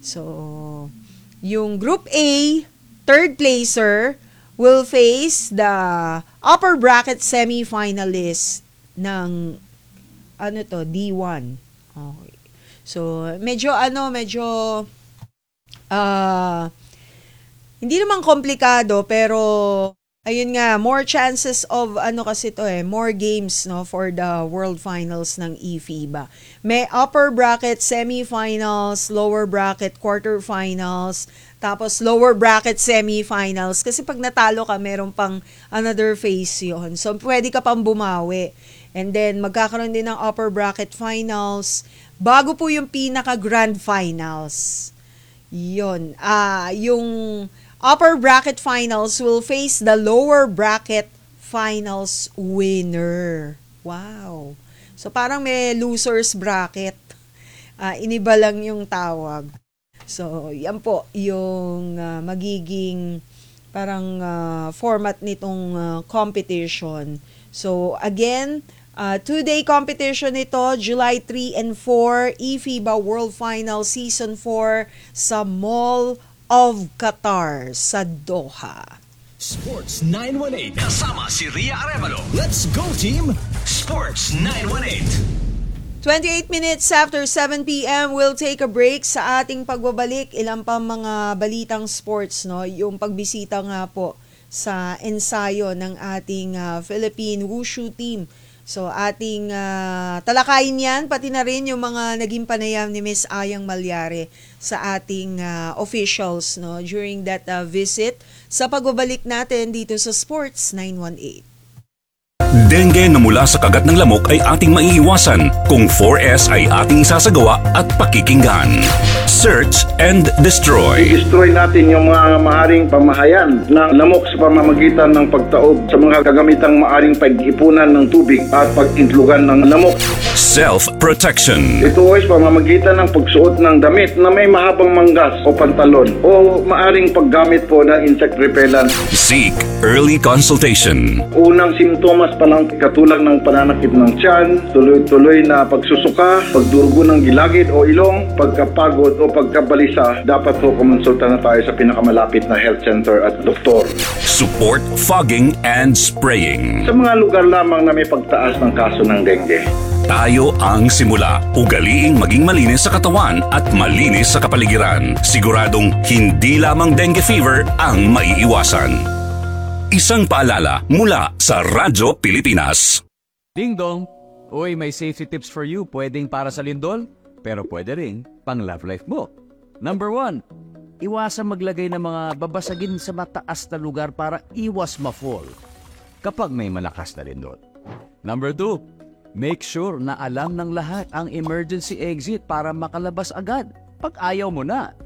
So, yung Group A, third placer, will face the upper bracket semi-finalist ng D1. Okay. So, medyo hindi naman komplikado, pero ayun nga, more chances of more games for the World Finals ng eFIBA. May upper bracket semi-finals, lower bracket quarterfinals, tapos lower bracket semi-finals. Kasi pag natalo ka, meron pang another phase yon. So, pwede ka pang bumawi. And then, magkakaroon din ng upper bracket finals bago po yung pinaka-grand finals. Yun. Yung upper bracket finals will face the lower bracket finals winner. Wow. So, parang may losers bracket. Iniba lang yung tawag. So, yan po yung magiging parang format nitong competition. So, again, 2-day competition ito, July 3 and 4, eFIBA World Final Season 4 sa Mall of Qatar sa Doha. Sports 918 kasama si Ria Arevalo. Let's go team! Sports 918. 28 minutes after 7 p.m. we'll take a break sa ating pagbabalik. Ilang pa mga balitang sports, yung pagbisita nga po sa ensayo ng ating Philippine Wushu team. So ating talakayin yan, pati na rin yung mga naging panayam ni Miss Ayang Malyari sa ating officials during that visit sa pagbabalik natin dito sa Sports 918. Dengue na mula sa kagat ng lamok ay ating maiiwasan kung 4S ay ating isasagawa at pakikinggan. Search and destroy. I-destroy natin yung mga maaring pamahayan ng lamok sa pamamagitan ng pagtaob sa mga kagamitang maaring pag-ipunan ng tubig at pag-intlugan ng lamok. Self-protection. Ito ay pamamagitan ng pagsuot ng damit na may mahabang manggas o pantalon o maaring paggamit po ng insect repellent. Seek early consultation. Unang simptomas pa lang katulad ng pananakit ng tiyan, tuloy-tuloy na pagsusuka, pagdurugo ng gilagid o ilong, pagkapagod o pagkabalisa, dapat po kumonsulta na tayo sa pinakamalapit na health center at doktor. Support fogging and spraying. Sa mga lugar lamang na may pagtaas ng kaso ng dengue. Tayo ang simula. Ugaliing maging malinis sa katawan at malinis sa kapaligiran. Siguradong hindi lamang dengue fever ang maiiwasan. Isang paalala mula sa Radyo Pilipinas. Ding dong! Uy, may safety tips for you. Pwedeng para sa lindol, pero pwede rin pang love life mo. Number 1, iwasan maglagay ng mga babasagin sa mataas na lugar para iwas ma-fall kapag may malakas na lindol. Number 2, make sure na alam ng lahat ang emergency exit para makalabas agad pag ayaw mo na.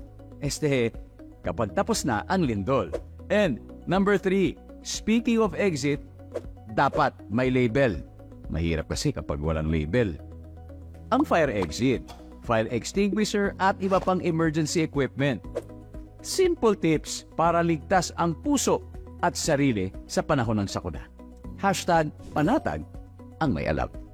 Kapag tapos na ang lindol. And number 3, speaking of exit, dapat may label. Mahirap kasi kapag walang label. Ang fire exit, fire extinguisher at iba pang emergency equipment. Simple tips para ligtas ang puso at sarili sa panahon ng sakuna. #panatag ang may alam.